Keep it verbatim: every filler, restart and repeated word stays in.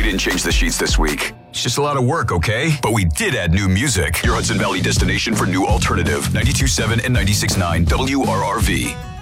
didn't change the sheets this week. It's just a lot of work, okay? But we did add new music. Your Hudson Valley destination for new alternative. ninety-two point seven and ninety-six point nine W R R V.